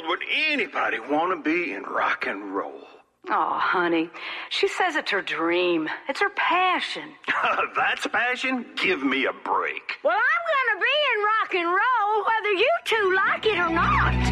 world would anybody want to be in rock and roll? Oh, honey, she says it's her dream. It's her passion. That's passion? Give me a break. Well, I'm gonna be in rock and roll whether you two like it or not.